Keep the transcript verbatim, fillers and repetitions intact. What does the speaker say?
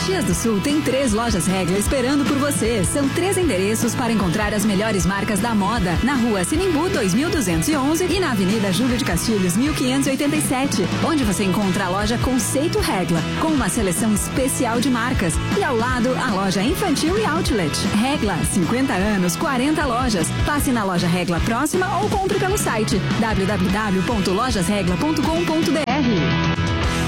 Caxias do Sul tem três lojas Regla esperando por você. São três endereços para encontrar as melhores marcas da moda. Na rua Sinimbu dois mil duzentos e onze e na Avenida Júlio de Castilhos mil quinhentos e oitenta e sete, onde você encontra a loja Conceito Regla, com uma seleção especial de marcas. E ao lado, a loja infantil e outlet. Regla, cinquenta anos, quarenta lojas. Passe na loja Regla próxima ou compre pelo site w w w ponto lojas regla ponto com ponto b r.